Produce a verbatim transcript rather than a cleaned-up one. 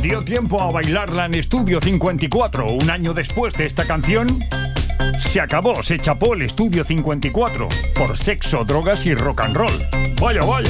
dio tiempo a bailarla en Estudio cincuenta y cuatro. Un año después de esta canción, se acabó, se chapó el Estudio cincuenta y cuatro por sexo, drogas y rock and roll. Vaya, vaya.